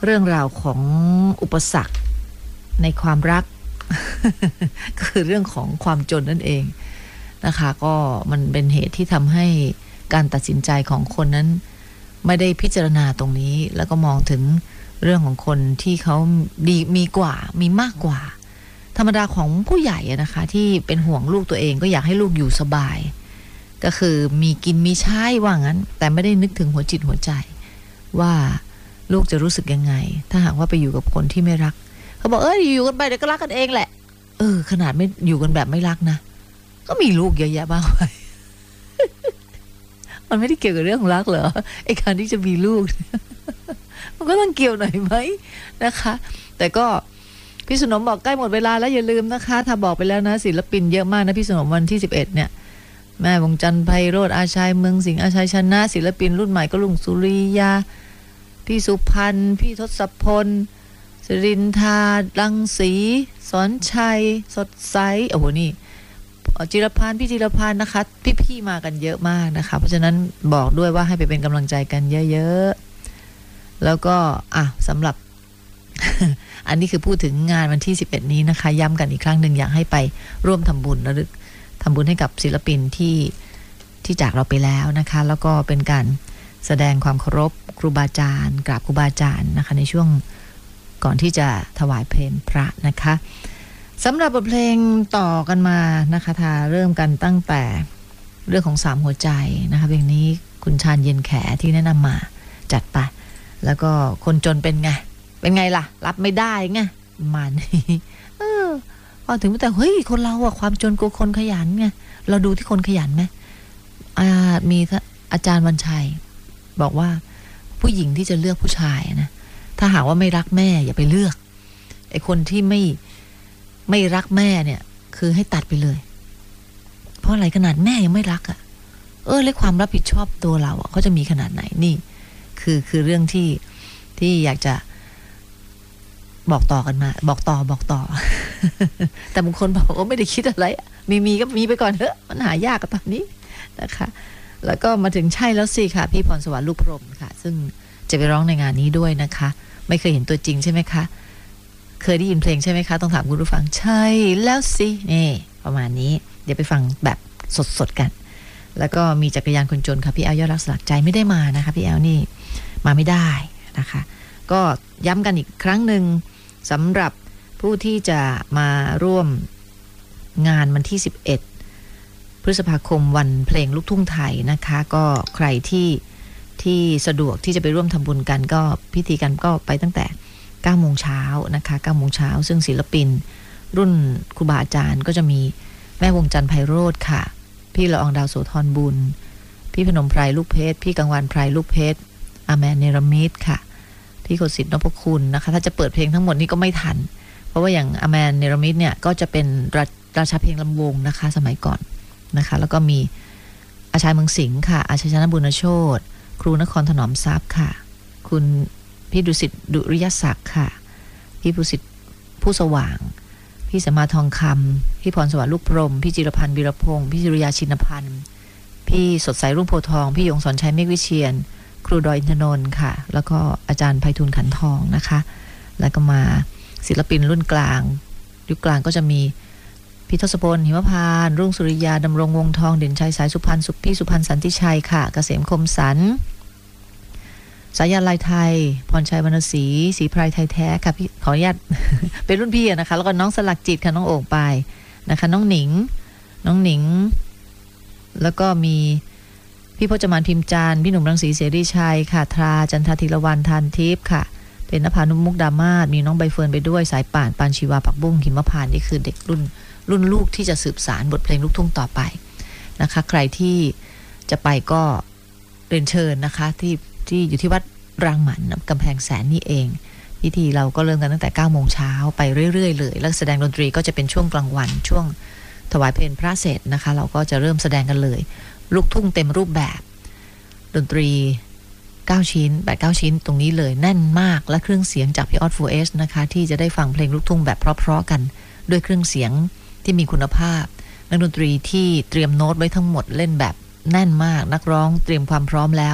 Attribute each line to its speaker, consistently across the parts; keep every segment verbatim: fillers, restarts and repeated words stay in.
Speaker 1: เรื่องราวของอุปสรรคในความรัก ก็คือเรื่องของความจนนั่นเองนะคะก็มันเป็นเหตุที่ทำให้การตัดสินใจของคนนั้นไม่ได้พิจารณาตรงนี้แล้วก็มองถึงเรื่องของคนที่เขาดีมีกว่ามีมากกว่าธรรมดาของผู้ใหญ่นะคะที่เป็นห่วงลูกตัวเองก็อยากให้ลูกอยู่สบายก็คือมีกินมีใช้ว่างั้นแต่ไม่ได้นึกถึงหัวจิตหัวใจว่าลูกจะรู้สึกยังไงถ้าหากว่าไปอยู่กับคนที่ไม่รักเขาบอกเอออยู่กันไปเดี๋ยวก็รักกันเองแหละเออขนาดไม่อยู่กันแบบไม่รักนะก็มีลูกเยอะแยะบ้างไป มันไม่ได้เกี่ยวกับเรื่องรักเหรอไอ้การที่จะมีลูก มันก็ต้องเกี่ยวหน่อยไหมนะคะแต่ก็พี่สนมบอกใกล้หมดเวลาแล้วอย่าลืมนะคะถ้าบอกไปแล้วนะศิลปินเยอะมากนะพี่สนมวันที่สิบเอ็ดเนี่ยแม่วงจันทร์ไพโรจน์อาชัยเมืองสิงห์อาชัยชนะศิลปินรุ่นใหม่ก็ลุงสุริยาพี่สุพันธ์พี่ทศพลสิรินทารังสีสอนชัยสดใสโอ้โหนี่จิรพันธ์พี่จิรพันธ์นะคะพี่ๆมากันเยอะมากนะคะเพราะฉะนั้นบอกด้วยว่าให้ไปเป็นกำลังใจกันเยอะๆแล้วก็อ่ะสำหรับ อันนี้คือพูดถึงงานวันที่สิบเอ็ดนี้นะคะย้ำกันอีกครั้งหนึ่งอยากให้ไปร่วมทำบุญระลึกทำบุญให้กับศิลปินที่ที่จากเราไปแล้วนะคะแล้วก็เป็นการแสดงความเคารพครูบาอาจารย์กราบครูบาอาจารย์นะคะในช่วงก่อนที่จะถวายเพลงพระนะคะสำหรับบทเพลงต่อกันมานะคะถ้าเริ่มกันตั้งแต่เรื่องของสามหัวใจนะคะเพลงนี้คุณชาญเย็นแขที่แนะนำมาจัดไปแล้วก็คนจนเป็นไงเป็นไงล่ะรับไม่ได้ไงมานี่เออพอถึงแต่เฮ้ยคนเราอะความจนกลัวคนขยันไงเราดูที่คนขยันไหมอ่ามีอาจารย์วันชัยบอกว่าผู้หญิงที่จะเลือกผู้ชายนะถ้าหากว่าไม่รักแม่อย่าไปเลือกไอ้คนที่ไม่ไม่รักแม่เนี่ยคือให้ตัดไปเลยเพราะอะไรขนาดแม่ยังไม่รักอะเออและความรับผิดชอบตัวเราอะเขาจะมีขนาดไหนนี่คือคือเรื่องที่ที่อยากจะบอกต่อกันมาบอกต่อบอกต่อ แต่บางคนบอกว่าไม่ได้คิดอะไรมีมีก็มีไปก่อนเถอะมันหายากกับตอนนี้นะคะแล้วก็มาถึงใช่แล้วสิค่ะพี่พรสวรรค์ลูกพรหมค่ะซึ่งจะไปร้องในงานนี้ด้วยนะคะไม่เคยเห็นตัวจริงใช่ไหมคะเคยได้ยินเพลงใช่ไหมคะต้องถามคุณผู้ฟังใช่แล้วสินี่ประมาณนี้เดี๋ยวไปฟังแบบสดๆกันแล้วก็มีจักรยานคนจนค่ะพี่แอลยอดรักสลักใจไม่ได้มานะคะพี่แอลนี่มาไม่ได้นะคะก็ย้ำกันอีกครั้งหนึ่งสำหรับผู้ที่จะมาร่วมงานวันที่สิบเอ็ดพฤษภาคมวันเพลงลูกทุ่งไทยนะคะก็ใครที่ที่สะดวกที่จะไปร่วมทำบุญกันก็พิธีกันก็ไปตั้งแต่เก้าโมงเช้านะคะเก้าโมงเช้าซึ่งศิลปินรุ่นครูบาอาจารย์ก็จะมีแม่วงจันทร์ไพโรจน์ค่ะพี่ละอองดาวโสธรบุญพี่พนมไพรลูกเพชรพี่กังวานไพรลูกเพชรอาแมนเนรมิตค่ะพี่โคสิทธิ์นพคุณนะคะถ้าจะเปิดเพลงทั้งหมดนี้ก็ไม่ทันเพราะว่าอย่างอาแมนเนรมิตเนี่ยก็จะเป็นราราชาเพลงลำวงนะคะสมัยก่อนนะคะแล้วก็มีอาชัยเมืองสิงห์ค่ะอาชัยชนะบุญโชตครูนครถนอมทรัพย์ค่ะคุณพี่ดุสิตดุริยศักดิ์ค่ะพี่ภูสิทธิ์ผู้สว่างพี่สมาทองคำพี่พรสวรรค์ลูกพรหมพี่จิรพันธ์วีรพงศ์พี่จิรยาชินพันธ์พี่สดใสรุ่งโพธิ์ทองพี่ยงสอนชัยเมฆวิเชียรครูดอยอินทนนท์ค่ะแล้วก็อาจารย์ไพฑูรย์ขันทองนะคะแล้วก็มาศิลปินรุ่นกลางยุคกลางก็จะมีพี่ทศพลหิมพานต์รุ่งสุริยาดำรงวงทองเด่นชัยสายสุพรรณสุพี่สุพรรณสันติชัยค่ะเกษมคมสันสายันลายไทยพรชัยวรรณศรีศรีไพรไทยแท้ค่ะพี่ขออนุญาต เป็นรุ่นพี่นะคะแล้วก็น้องสลักจิตค่ะน้องโอ่งปายนะคะน้องหนิงน้องหนิงแล้วก็มีพี่พจมานพิมพ์จานพี่หนุ่มรังสีเสรีชัยค่ะทราจันทธีรวรรณทานทิพย์ค่ะเป็นนภานุมุกดามาศมีน้องใบเฟิร์นไปด้วยสายป่านปานชีวาปักบุ้งหิมพานต์นี่คือเด็กรุ่นรุ่นลูกที่จะสืบสานบทเพลงลูกทุ่งต่อไปนะคะใครที่จะไปก็เรียนเชิญนะคะที่ที่อยู่ที่วัดรางหมันกำแพงแสนนี่เองพิธีเราก็เริ่มกันตั้งแต่เก้าโมงเช้าไปเรื่อยๆเลยแล้วแสดงดนตรีก็จะเป็นช่วงกลางวันช่วงถวายเพลงพระเสร็จนะคะเราก็จะเริ่มแสดงกันเลยลูกทุ่งเต็มรูปแบบดนตรีเก้าชิ้นแปด เก้าชิ้นตรงนี้เลยแน่นมากและเครื่องเสียงจากพี่ออส โฟร์ เอส นะคะที่จะได้ฟังเพลงลูกทุ่งแบบเพราะๆกันด้วยเครื่องเสียงที่มีคุณภาพนักดนตรีที่เตรียมโน้ตไว้ทั้งหมดเล่นแบบแน่นมากนักร้องเตรียมความพร้อมแล้ว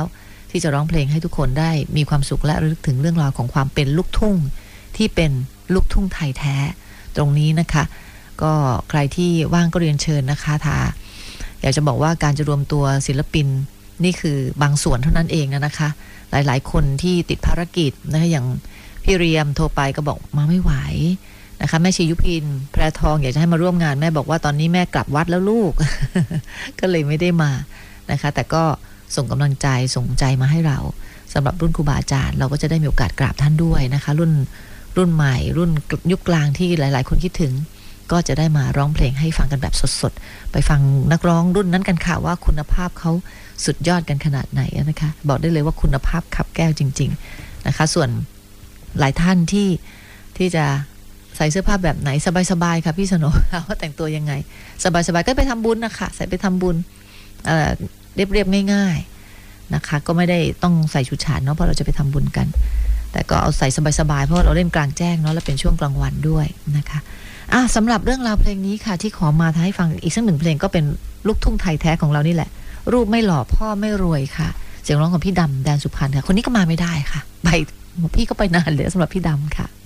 Speaker 1: ที่จะร้องเพลงให้ทุกคนได้มีความสุขและระลึกถึงเรื่องราวของความเป็นลูกทุ่งที่เป็นลูกทุ่งไทยแท้ตรงนี้นะคะก็ใครที่ว่างก็เรียนเชิญนะคะทาอยากจะบอกว่าการจะรวมตัวศิลปินนี่คือบางส่วนเท่านั้นเองนะคะหลายๆคนที่ติดภารกิจนะคะอย่างพี่เรียมโทรไปก็บอกมาไม่ไหวนะคะแม่ชียุพินแพรทองอยากจะให้มาร่วมงานแม่บอกว่าตอนนี้แม่กลับวัดแล้วลูก ก็เลยไม่ได้มานะคะแต่ก็ส่งกำลังใจส่งใจมาให้เราสำหรับรุ่นครูบาอาจารย์เราก็จะได้มีโอกาสกราบท่านด้วยนะคะรุ่นรุ่นใหม่รุ่นยุคกลางที่หลายๆคนคิดถึงก็จะได้มาร้องเพลงให้ฟังกันแบบสดๆไปฟังนักร้องรุ่นนั้นกันค่ะว่าคุณภาพเขาสุดยอดกันขนาดไหนนะคะบอกได้เลยว่าคุณภาพขับแก้วจริงๆนะคะส่วนหลายท่านที่ที่จะใส่เสื้อผ้าแบบไหนสบายๆค่ะพี่สโนว่าแต่งตัวยังไงสบายๆก็ไปทำบุญนะคะใส่ไปทำบุญเอ่อเรียบๆง่ายๆนะคะก็ไม่ได้ต้องใส่ชุดฉาดเนาะเพราะเราจะไปทำบุญกันแต่ก็เอาใส่สบายๆเพราะเราเล่นกลางแจ้งเนาะและเป็นช่วงกลางวันด้วยนะคะอ่ะสำหรับเรื่องราวเพลงนี้ค่ะที่ขอมาให้ฟังอีกสักหนึ่งเพลงก็เป็นลูกทุ่งไทยแท้ของเรานี่แหละรูปไม่หล่อพ่อไม่รวยค่ะเสียงร้องของพี่ดำแดนสุพรรณค่ะคนนี้ก็มาไม่ได้ค่ะไปพี่ก็ไปนานเลยสำหรับพี่ดำค่ะ